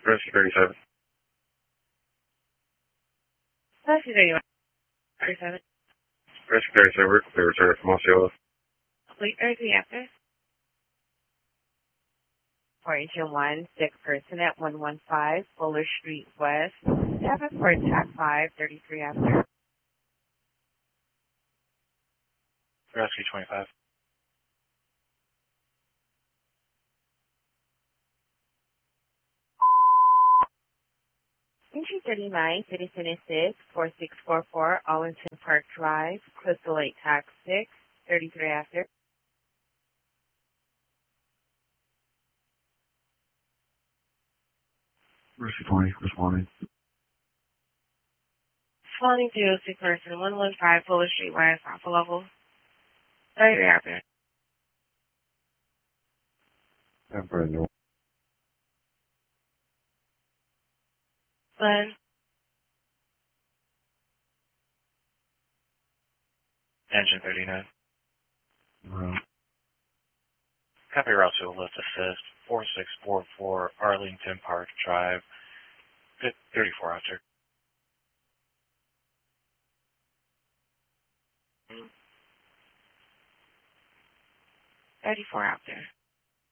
Rescue 37. Rescue 31. 37. Rescue 37, we're clear return from Osceola. Wait, RZ after. 421, sick person at 115 Fuller Street West. 7 for attack 5, 33 after. Rescue 25. Entry 39, Citizen Assist, 4644, Arlington Park Drive, Crystal Lake Tax 6, 33 after. Rescue 20, responding. Responding to sick person 115 Fuller Street West, Alpha Level, 33 after. Temporary no. Glenn, Engine 39. No. Copy route to lift assist 4644 Arlington Park Drive. 34 after. 34 after.